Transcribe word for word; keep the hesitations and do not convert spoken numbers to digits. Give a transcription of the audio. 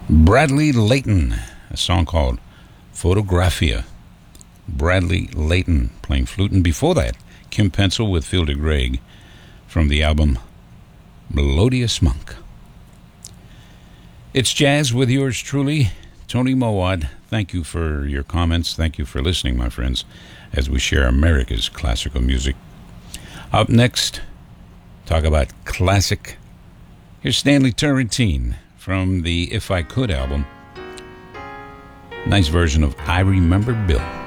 Bradley Layton, a song called Photographia. Bradley Layton playing flute, and before that, Kim Pencil with Phil DeGreg from the album Melodious Monk. It's jazz with yours truly, Tony Mowat. Thank you for your comments. Thank you for listening, my friends, as we share America's classical music. Up next, talk about classic. Here's Stanley Turrentine from the If I Could album. Nice version of I Remember Bill.